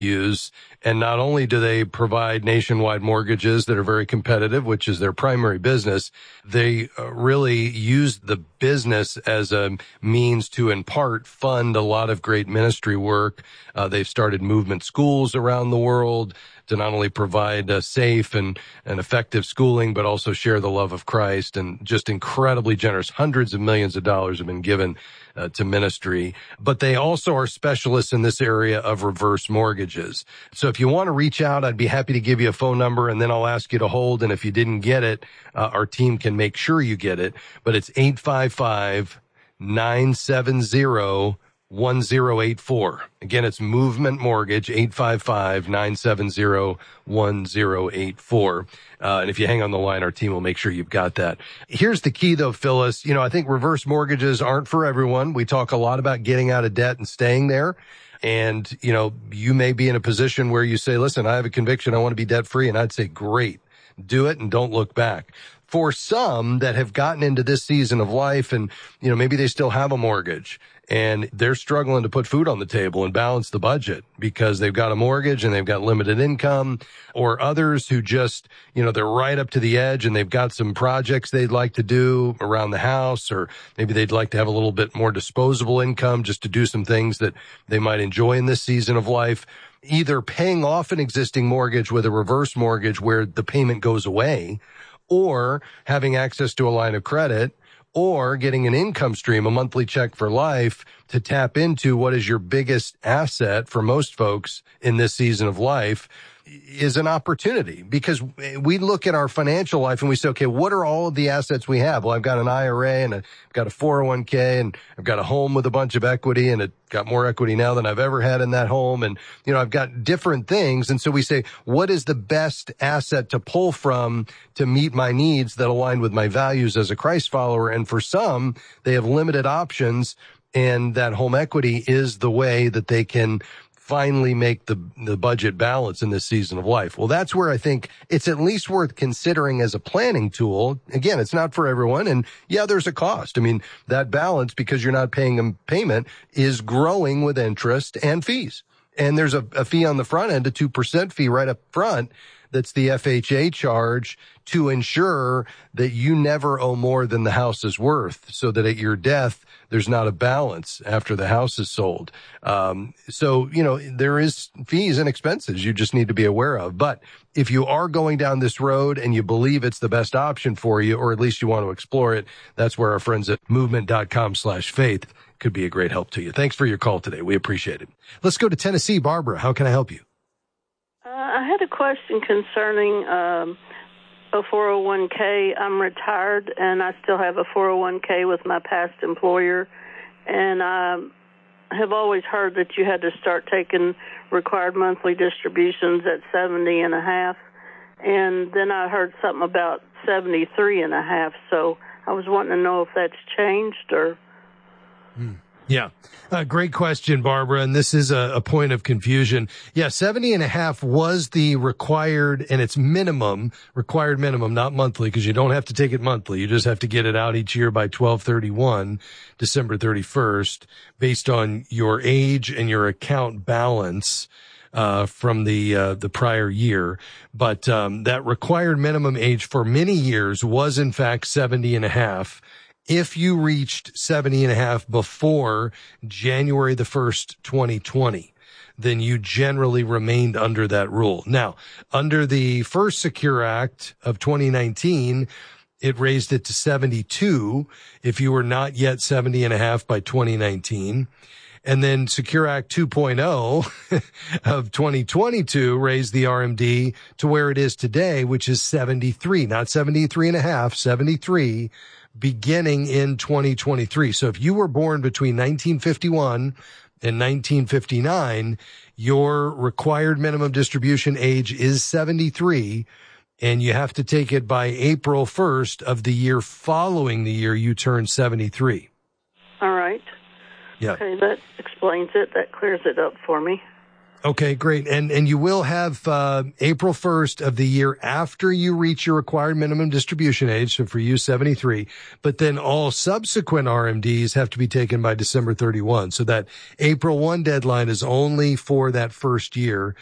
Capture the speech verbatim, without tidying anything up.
use. And not only do they provide nationwide mortgages that are very competitive, which is their primary business, they uh, really use the business as a means to, in part, fund a lot of great ministry work. Uh, they've started movement schools around the world to not only provide uh, safe and, and effective schooling, but also share the love of Christ, and just incredibly generous. Hundreds of millions of dollars have been given uh, to ministry. But they also are specialists in this area of reverse mortgages. So if you want to reach out, I'd be happy to give you a phone number, and then I'll ask you to hold. And if you didn't get it, uh, our team can make sure you get it. But it's eight five five, nine seven zero, one zero eight four. Again, it's Movement Mortgage, eight five five, nine seven zero, one zero eight four. Uh, and if you hang on the line, our team will make sure you've got that. Here's the key, though, Phyllis. You know, I think reverse mortgages aren't for everyone. We talk a lot about getting out of debt and staying there. And, you know, you may be in a position where you say, listen, I have a conviction, I want to be debt free. And I'd say, great, do it and don't look back. For some that have gotten into this season of life and, you know, maybe they still have a mortgage and they're struggling to put food on the table and balance the budget because they've got a mortgage and they've got limited income, or others who just, you know, they're right up to the edge and they've got some projects they'd like to do around the house, or maybe they'd like to have a little bit more disposable income just to do some things that they might enjoy in this season of life. Either paying off an existing mortgage with a reverse mortgage where the payment goes away, or having access to a line of credit, or getting an income stream, a monthly check for life, to tap into what is your biggest asset for most folks in this season of life, is an opportunity. Because we look at our financial life and we say, okay, what are all of the assets we have? Well, I've got an I R A and I've got a four oh one k and I've got a home with a bunch of equity, and it got more equity now than I've ever had in that home. And, you know, I've got different things. And so we say, what is the best asset to pull from to meet my needs that align with my values as a Christ follower? And for some, they have limited options, and that home equity is the way that they can finally make the the budget balance in this season of life. Well, that's where I think it's at least worth considering as a planning tool. Again, it's not for everyone. And yeah, there's a cost. I mean, that balance, because you're not paying a payment, is growing with interest and fees. And there's a, a fee on the front end, a two percent fee right up front. That's the F H A charge to ensure that you never owe more than the house is worth, so that at your death, there's not a balance after the house is sold. Um, so, you know, there is fees and expenses you just need to be aware of. But if you are going down this road and you believe it's the best option for you, or at least you want to explore it, that's where our friends at movement.com slash faith could be a great help to you. Thanks for your call today. We appreciate it. Let's go to Tennessee. Barbara, how can I help you? Uh, I had a question concerning um, a four oh one k. I'm retired, and I still have a four oh one k with my past employer. And I have always heard that you had to start taking required monthly distributions at seventy and a half. And then I heard something about seventy-three and a half. So I was wanting to know if that's changed or... Hmm. Yeah. Uh, great question, Barbara. And this is a, a point of confusion. Yeah. seventy and a half was the required, and it's minimum, required minimum, not monthly, because you don't have to take it monthly. You just have to get it out each year by twelve thirty-one, December thirty-first, based on your age and your account balance, uh, from the, uh, the prior year. But, um, that required minimum age for many years was in fact seventy and a half. If you reached seventy and a half before January the first, twenty twenty, then you generally remained under that rule. Now, under the first Secure Act of twenty nineteen, it raised it to seventy-two if you were not yet seventy and a half by twenty nineteen. And then Secure Act two point oh of twenty twenty-two raised the R M D to where it is today, which is seventy-three, not seventy-three and a half, seventy-three, beginning in twenty twenty-three. So if you were born between nineteen fifty-one and nineteen fifty-nine, your required minimum distribution age is seventy-three, and you have to take it by April first of the year following the year you turn seventy-three. All right. Yeah. Okay, that explains it. That clears it up for me. Okay, great. And and you will have uh April first of the year after you reach your required minimum distribution age, so for you, seventy-three. But then all subsequent R M Ds have to be taken by December thirty-first. So that April first deadline is only for that first year.